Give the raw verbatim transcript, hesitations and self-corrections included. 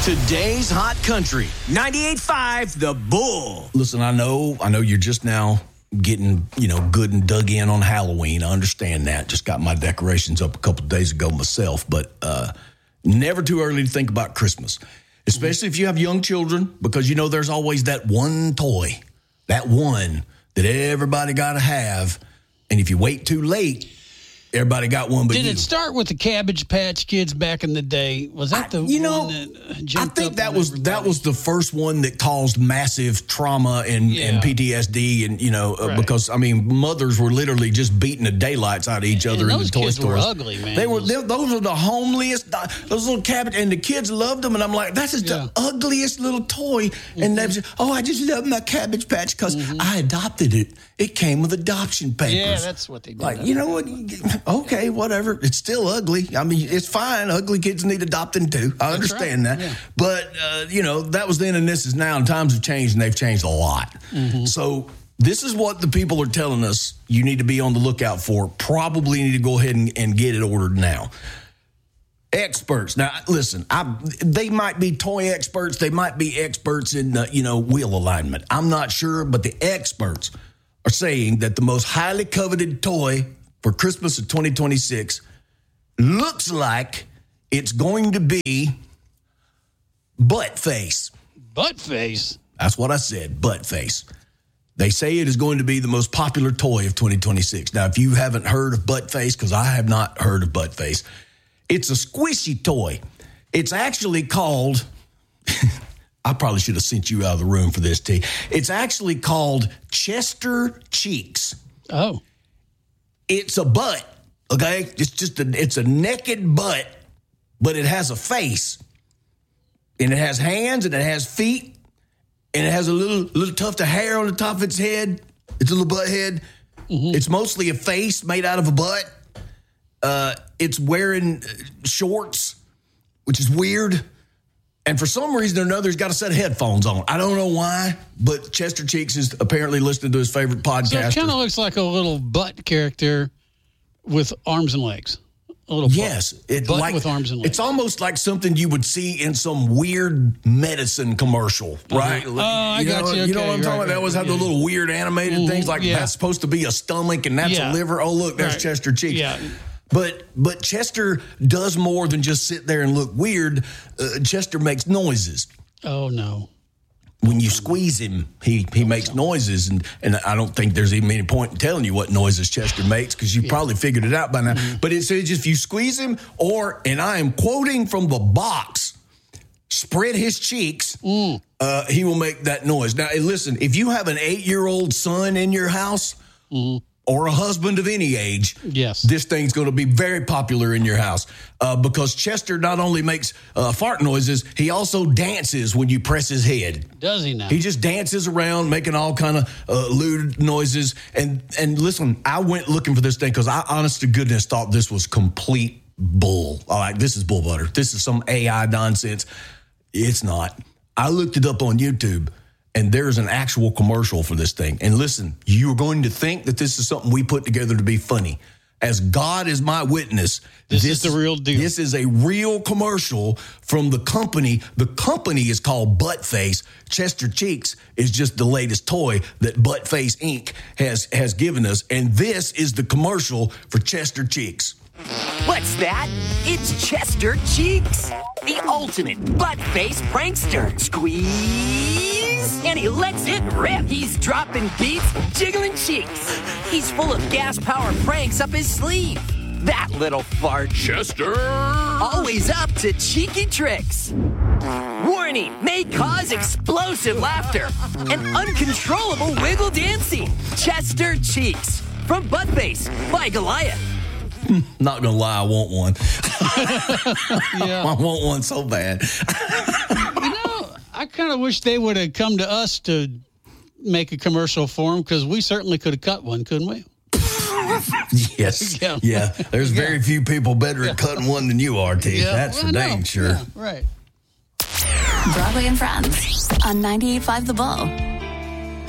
Today's Hot Country, ninety-eight point five The Bull. Listen, I know, I know you're just now getting, you know, good and dug in on Halloween. I understand that. Just got my decorations up a couple of days ago myself, but uh, never too early to think about Christmas, especially if you have young children, because you know there's always that one toy, that one that everybody got to have, and if you wait too late, everybody got one but Did you. it start with the Cabbage Patch Kids back in the day? Was that the I, you one know, that I jumped think up that on was everybody? that was the first one that caused massive trauma and, Yeah. and P T S D, and you know uh, Right. because I mean mothers were literally just beating the daylights out of each And other in those the toy kids were stores. ugly, man. They were Those- they, those were the homeliest, those little cabbage, and the kids loved them. And I'm like, that's just Yeah. the ugliest little toy. Mm-hmm. And they was, oh, I just love my Cabbage Patch because Mm-hmm. I adopted it. It came with adoption papers. Yeah, that's what they did. Like, you know what? Okay, whatever. It's still ugly. I mean, it's fine. Ugly kids need adopting too. I understand right. that. Yeah. But, uh, you know, that was then and this is now, and times have changed, and they've changed a lot. Mm-hmm. So this is what the people are telling us you need to be on the lookout for. Probably need to go ahead and, and get it ordered now. Experts. Now, listen, I, they might be toy experts. They might be experts in, uh, you know, wheel alignment. I'm not sure, but the experts are saying that the most highly coveted toy for Christmas of twenty twenty-six looks like it's going to be butt face. Butt face. That's what I said, butt face. They say it is going to be the most popular toy of twenty twenty-six. Now, if you haven't heard of butt face, because I have not heard of butt face, it's a squishy toy. It's actually called, I probably should have sent you out of the room for this, T. It's actually called Chester Cheeks. Oh. It's a butt, okay? It's just a, it's a naked butt, but it has a face. And it has hands, and it has feet, and it has a little little tuft of hair on the top of its head. It's a little butt head. Mm-hmm. It's mostly a face made out of a butt. Uh, it's wearing shorts, which is weird. And for some reason or another, he's got a set of headphones on. I don't know why, but Chester Cheeks is apparently listening to his favorite podcast. So it kind of looks like a little butt character with arms and legs. A little yes, butt, it, butt like, with arms and legs. It's almost like something you would see in some weird medicine commercial, right? Uh-huh. Oh, I you got know, you. You know Okay, what I'm talking right, about? They right, always have yeah. the little weird animated Mm, things like yeah. that's supposed to be a stomach and that's Yeah. a liver. Oh, look, there's Right. Chester Cheeks. Yeah. But but Chester does more than just sit there and look weird. Uh, Chester makes noises. Oh, no. When you squeeze him, he, he makes noises, and, and I don't think there's even any point in telling you what noises Chester makes because you probably figured it out by now. Mm-hmm. But it says if you squeeze him, or, and I am quoting from the box, spread his cheeks, Mm. uh, he will make that noise. Now, hey, listen, if you have an eight-year-old son in your house, Mm-hmm. or a husband of any age, Yes. this thing's going to be very popular in your house uh, because Chester not only makes uh, fart noises, he also dances when you press his head. Does he now? He just dances around, making all kind of uh, lewd noises. And and listen, I went looking for this thing because I, honest to goodness, thought this was complete bull. All right, this is bull butter. This is some A I nonsense. It's not. I looked it up on YouTube. And there's an actual commercial for this thing. And listen, you're going to think that this is something we put together to be funny. As God is my witness, This is the real deal. This is a real commercial from the company. The company is called Buttface. Chester Cheeks is just the latest toy that Buttface Incorporated has has given us. And this is the commercial for Chester Cheeks. What's that? It's Chester Cheeks, the ultimate butt-face prankster. Squeeze, and he lets it rip. He's dropping beats, jiggling cheeks. He's full of gas-power pranks up his sleeve. That little fart. Chester! Always up to cheeky tricks. Warning, may cause explosive laughter and uncontrollable wiggle dancing. Chester Cheeks, from Buttface by Goliath. Not gonna lie, I want one. Yeah. I want one so bad. You know, I kind of wish they would have come to us to make a commercial for them because we certainly could have cut one, couldn't we? Yes. Yeah. Yeah. There's very few people better at cutting one than you are, T. That's well, for I know. dang sure. Yeah, right. Broadway and Friends on ninety-eight point five The Bull.